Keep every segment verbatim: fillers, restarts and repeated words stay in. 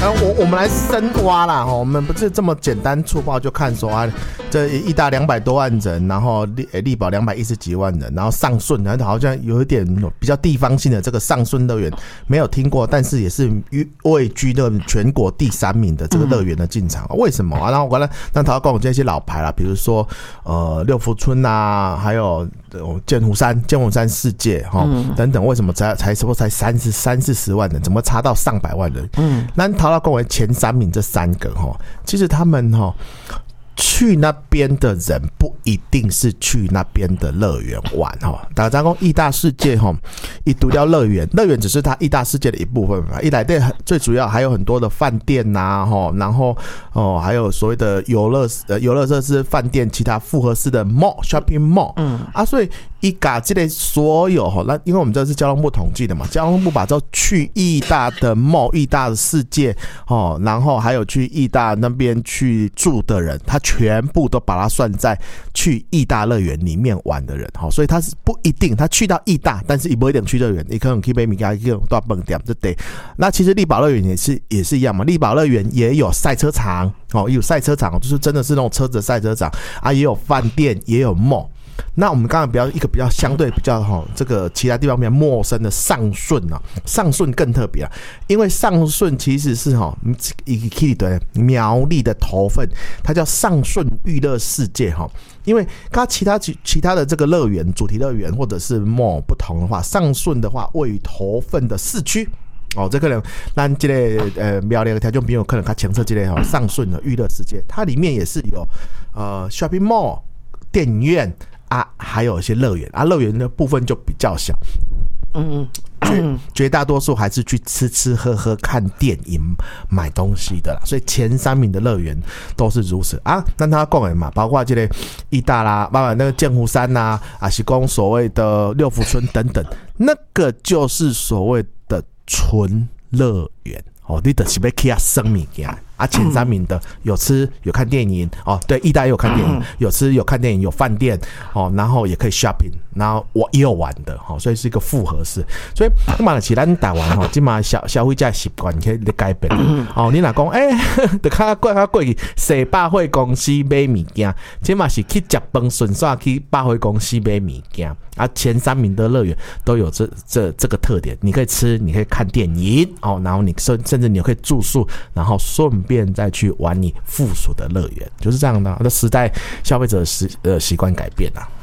呃，我我们来深挖啦，我们不是这么简单粗暴就看说啊，这义大两百多万人，然后力力宝两百一十几万人，然后上顺好像有一点比较地方性的这个上顺乐园没有听过，但是也是位居的全国第三名的这个乐园的进场，嗯、为什么啊？然后我刚才那他跟我这些老牌啦，比如说呃六福村啊，还有剑湖山、剑湖山世界哈、嗯、等等，为什么才才什么才三十三四十万人，怎么差到上百万人？嗯，那陶到跟我前三名这三个哈，其实他们哈。去那边的人不一定是去那边的乐园玩哈。大家讲义大世界哈，一独掉乐园，乐园只是它义大世界的一部分嘛。一来对，最主要还有很多的饭店呐哈，然后哦还有所谓的游乐呃游乐设施、饭店、其他复合式的 mall shopping mall， 嗯啊，所以一嘎这类所有哈，那因为我们这是交通部统计的嘛，交通部把这去义大的 mall、义大的世界哦，然后还有去义大那边去住的人，他全部都把它算在去义大乐园里面玩的人，所以他是不一定他去到义大，但是也不一定去乐园，你可能去买米干，可能到饭店就得。那其实力宝乐园也是也是一样嘛，力宝乐园也有赛车场哦，也有赛车场，就是真的是那种车子的赛车场啊，也有饭店，也有 mall。那我们刚才比较一个比较相对比较哈，这个其他地方比较陌生的上顺啊，上顺更特别啊，因为上顺其实是哈，一个对苗栗的头份，它叫上顺娱乐世界哈。因为跟其他其他的这个乐园、主题乐园或者是 mall 不同的话，上顺的话位于头份的市区。哦，这可能咱这个呃苗栗的听众朋友可能较清楚这个哈上顺的娱乐世界，它里面也是有呃 shopping mall、电影院。啊，还有一些乐园啊，乐园的部分就比较小，嗯嗯，绝大多数还是去吃吃喝喝、看电影、买东西的啦。所以前三名的乐园都是如此啊。那他讲的嘛，包括这个义大啦，包括那个剑湖山呐，啊，是讲所谓的六福村等等，那个就是所谓的纯乐园。哦，你就是要去啊生物件啊，前三名的有吃有看电影哦，对，义大也有看电影，有吃有看电影有饭店哦，然后也可以 shopping， 然后我也有玩的哦，所以是一个复合式。所以那么其咱台湾哈，今嘛消消费者习惯可以改变哦。你若讲哎，就较过较过去，去百货公司买物件，今嘛是去食饭顺便去百货公司买物件啊。前三名的乐园都有这这这个特点，你可以吃，你可以看电影哦，然后你甚甚至你可以住宿，然后顺便再去玩你附属的乐园，就是这样的。那时代消费者的习呃习惯改变啊。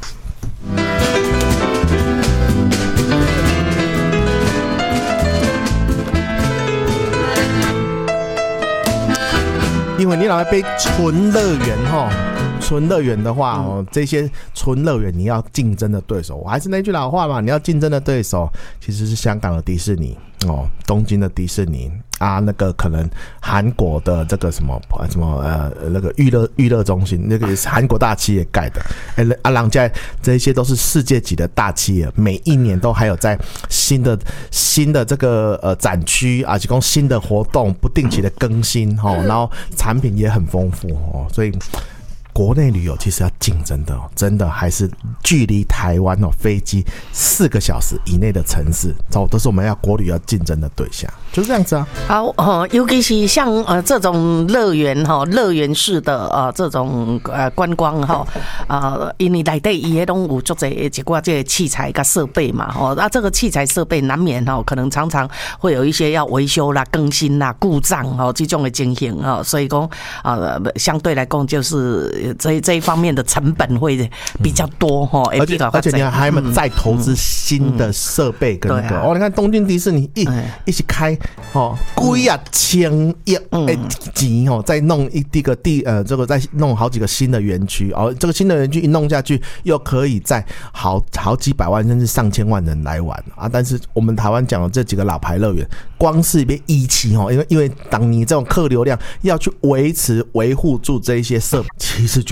因为你老要被纯乐园哈，纯乐园的话哦，这些纯乐园你要竞争的对手，我还是那句老话嘛，你要竞争的对手其实是香港的迪士尼哦，东京的迪士尼啊，那个可能韩国的这个什么什么呃那个娱乐娱乐中心，那个也是韩国大企业盖的，哎啊，人家这些都是世界级的大企业，每一年都还有在新的新的这个呃展区啊，提供新的活动，不定期的更新哦，然后产品也很丰富哦，所以。国内旅游其实要竞争的、哦，真的还是距离台湾哦飞机四个小时以内的城市，哦，都是我们要国旅要竞争的对象，就是这样子啊。 好哦，尤其是像呃这种乐园哈，乐园式的呃这种呃观光哈啊，因为内底伊迄拢有足侪一寡这个器材跟设备嘛，哦，那、啊、这个器材设备难免哈，可能常常会有一些要维修啦、更新啦、故障哦这种的情形啊，所以讲啊、呃，相对来讲就是。这这一方面的成本会比较多哈、嗯， 而且而且你还要再投资新的设备跟那个、嗯嗯、哦，你看东京迪士尼一、嗯、一起开哦，几啊千亿的钱哦，再弄一这个地呃这个再弄好几个新的园区哦，这个新的园区一弄下去，又可以在好好几百万甚至上千万人来玩啊！但是我们台湾讲的这几个老牌乐园，光是被一期哦，因为因为当你这种客流量要去维持维护住这一些设备，其实就